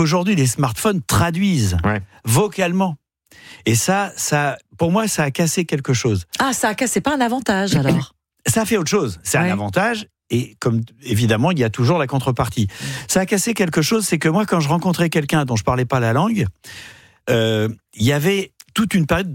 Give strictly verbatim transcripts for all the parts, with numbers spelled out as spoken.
qu'aujourd'hui, les smartphones traduisent ouais. vocalement. Et ça, ça, pour moi, ça a cassé quelque chose. Ah, ça a cassé, c'est pas un avantage alors. Ça a fait autre chose. C'est ouais. un avantage. Et comme évidemment, il y a toujours la contrepartie. Ça a cassé quelque chose, c'est que moi, quand je rencontrais quelqu'un dont je parlais pas la langue, euh, il y avait toute une période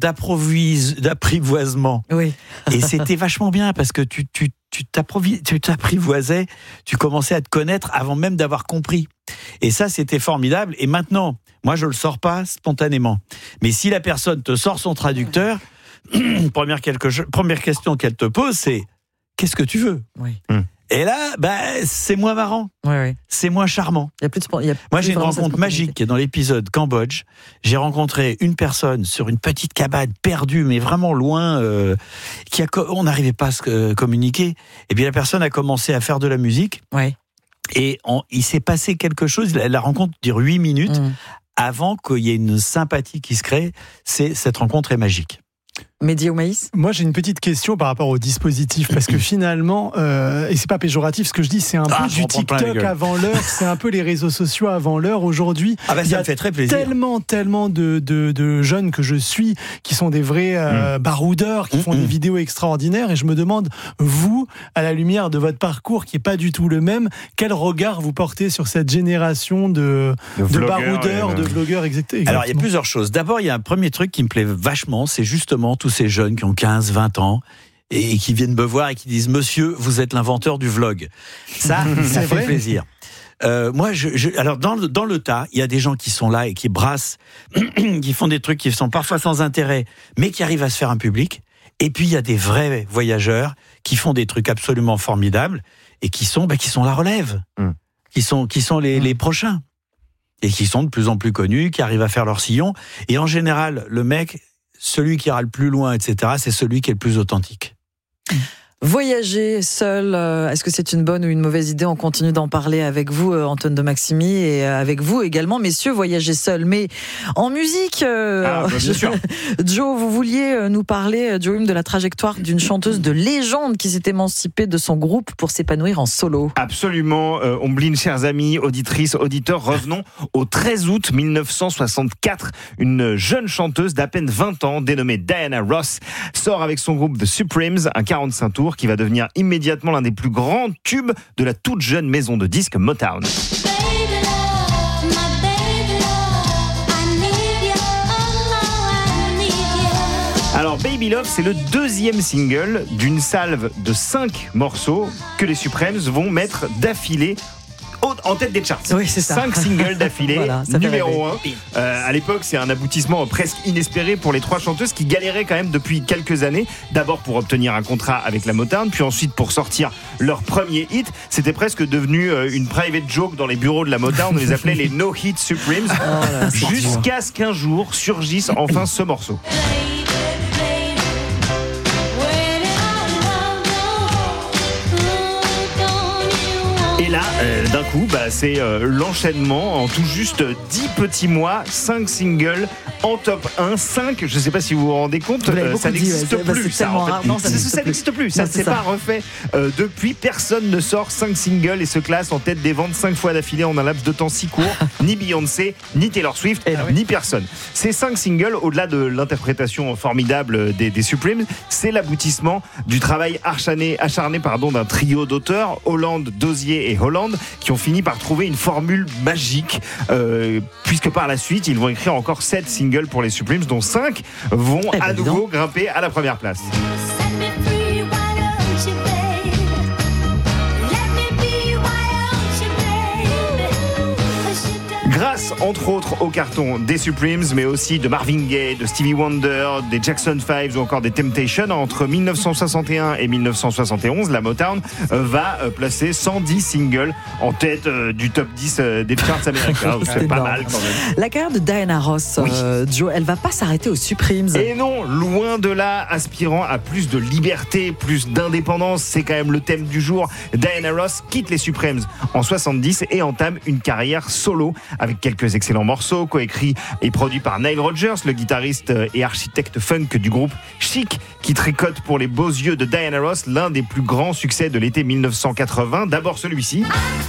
d'apprivoisement. Oui. Et c'était vachement bien parce que tu, tu, tu, tu t'apprivoisais, tu commençais à te connaître avant même d'avoir compris. Et ça, c'était formidable. Et maintenant, moi, je le sors pas spontanément. Mais si la personne te sort son traducteur, première, quelque chose, première question qu'elle te pose, c'est qu'est-ce que tu veux ? Oui. Hum. Et là, bah, c'est moins marrant, oui, oui. c'est moins charmant. Il y a plus de, il y a plus Moi, j'ai une rencontre magique dans l'épisode Cambodge. J'ai rencontré une personne sur une petite cabane perdue, mais vraiment loin, euh, qui a, on n'arrivait pas à se euh, communiquer. Et puis la personne a commencé à faire de la musique. Oui. Et on, il s'est passé quelque chose. La rencontre dure huit minutes mmh. avant qu'il y ait une sympathie qui se crée. C'est cette rencontre est magique. Mehdi Omaïs ? Moi, j'ai une petite question par rapport au dispositif, parce que finalement, euh, et c'est pas péjoratif ce que je dis, c'est un ah, peu du TikTok avant l'heure, c'est un peu les réseaux sociaux avant l'heure. Aujourd'hui, ah ben, ça il y a me fait très plaisir. tellement, tellement de, de, de jeunes que je suis qui sont des vrais euh, mmh. baroudeurs, qui mmh. font des vidéos extraordinaires, et je me demande, vous, à la lumière de votre parcours qui est pas du tout le même, quel regard vous portez sur cette génération de, de, de baroudeurs, de vlogueurs, exactement. Alors, il y a plusieurs choses. D'abord, il y a un premier truc qui me plaît vachement, c'est justement tous ces jeunes qui ont quinze, vingt ans et qui viennent me voir et qui disent « Monsieur, vous êtes l'inventeur du vlog ». Ça, ça fait vrai. plaisir. Euh, moi, je, je, alors dans le, dans le tas, il y a des gens qui sont là et qui brassent, qui font des trucs qui sont parfois sans intérêt, mais qui arrivent à se faire un public. Et puis, il y a des vrais voyageurs qui font des trucs absolument formidables et qui sont, bah, qui sont la relève, mm. qui sont, qui sont les, mm. les prochains et qui sont de plus en plus connus, qui arrivent à faire leur sillon. Et en général, le mec... celui qui ira le plus loin, et cetera, c'est celui qui est le plus authentique. Voyager seul, euh, est-ce que c'est une bonne ou une mauvaise idée ? On continue d'en parler avec vous, euh, Antoine de Maximi, et euh, avec vous également, messieurs, voyager seul. Mais en musique, euh, ah, bah, bien sûr. Joe, vous vouliez nous parler, Joe, de la trajectoire d'une chanteuse de légende qui s'est émancipée de son groupe pour s'épanouir en solo. Absolument, euh, Ombline, chers amis, auditrices, auditeurs, revenons au treize août mille neuf cent soixante-quatre. Une jeune chanteuse d'à peine vingt ans, dénommée Diana Ross, sort avec son groupe The Supremes, un quarante-cinq tours qui va devenir immédiatement l'un des plus grands tubes de la toute jeune maison de disques Motown. Alors Baby Love, c'est le deuxième single d'une salve de cinq morceaux que les Supremes vont mettre d'affilée en tête des charts. Oui, c'est ça. Cinq singles d'affilée, voilà, numéro un. Euh, à l'époque, c'est un aboutissement presque inespéré pour les trois chanteuses qui galéraient quand même depuis quelques années. D'abord pour obtenir un contrat avec la Motown, puis ensuite pour sortir leur premier hit. C'était presque devenu une private joke dans les bureaux de la Motown. On les appelait les No Hit Supremes. Oh là, jusqu'à ce qu'un jour surgisse enfin ce morceau. Et là, euh, d'un coup, bah, c'est euh, l'enchaînement en tout juste dix petits mois, cinq singles en top un, cinq, je ne sais pas si vous vous rendez compte, euh, ça n'existe dit, ouais, plus. Ça, en fait. Non, ça, ça n'existe plus, ça ne s'est pas refait. Euh, depuis, personne ne sort cinq singles et se classe en tête des ventes cinq fois d'affilée en un laps de temps si court. Ni Beyoncé, ni Taylor Swift, ah ouais. ni personne. Ces cinq singles, au-delà de l'interprétation formidable des, des Supremes, c'est l'aboutissement du travail acharné, acharné pardon, d'un trio d'auteurs, Holland, Dozier et Holland, qui ont fini par trouver une formule magique, euh, puisque par la suite, ils vont écrire encore sept singles pour les Supremes, dont cinq vont eh à nouveau donc. grimper à la première place. Grâce, entre autres, au carton des Supremes, mais aussi de Marvin Gaye, de Stevie Wonder, des Jackson five ou encore des Temptations, entre mille neuf cent soixante et un et mille neuf cent soixante et onze, la Motown va placer cent dix singles en tête du top dix des charts américains. C'est pas mal quand même. La carrière de Diana Ross, oui. euh, Joe, elle va pas s'arrêter aux Supremes. Et non, loin de là, aspirant à plus de liberté, plus d'indépendance, c'est quand même le thème du jour. Diana Ross quitte les Supremes en soixante-dix et entame une carrière solo avec quelques excellents morceaux, coécrits et produits par Nile Rodgers, le guitariste et architecte funk du groupe Chic, qui tricote pour les beaux yeux de Diana Ross l'un des plus grands succès de l'été mille neuf cent quatre-vingts. D'abord celui-ci.